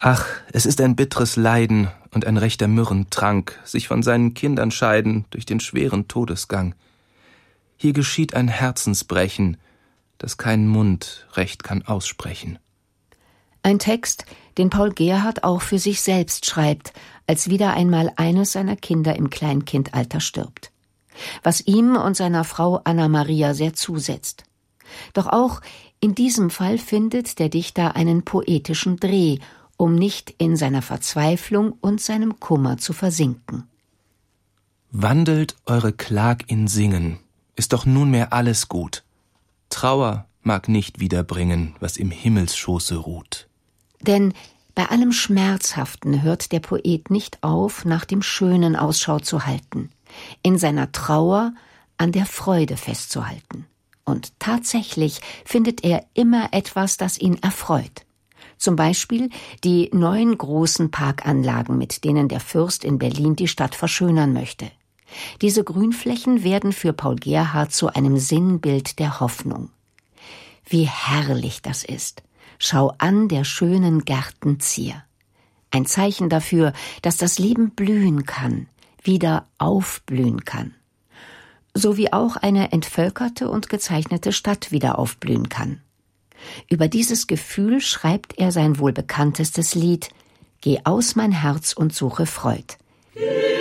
Ach, es ist ein bitteres Leiden und ein rechter Myrrhentrank, sich von seinen Kindern scheiden durch den schweren Todesgang. Hier geschieht ein Herzensbrechen, das kein Mund recht kann aussprechen. Ein Text, den Paul Gerhardt auch für sich selbst schreibt, als wieder einmal eines seiner Kinder im Kleinkindalter stirbt. Was ihm und seiner Frau Anna Maria sehr zusetzt. Doch auch in diesem Fall findet der Dichter einen poetischen Dreh, um nicht in seiner Verzweiflung und seinem Kummer zu versinken. Wandelt eure Klag in Singen, ist doch nunmehr alles gut. Trauer mag nicht wiederbringen, was im Himmelsschoße ruht. Denn bei allem Schmerzhaften hört der Poet nicht auf, nach dem Schönen Ausschau zu halten, in seiner Trauer an der Freude festzuhalten. Und tatsächlich findet er immer etwas, das ihn erfreut. Zum Beispiel die 9 großen Parkanlagen, mit denen der Fürst in Berlin die Stadt verschönern möchte. Diese Grünflächen werden für Paul Gerhardt zu einem Sinnbild der Hoffnung. Wie herrlich das ist! Schau an der schönen Gärten Zier. Ein Zeichen dafür, dass das Leben blühen kann, wieder aufblühen kann. So wie auch eine entvölkerte und gezeichnete Stadt wieder aufblühen kann. Über dieses Gefühl schreibt er sein wohl bekanntestes Lied »Geh aus mein Herz und suche Freud«.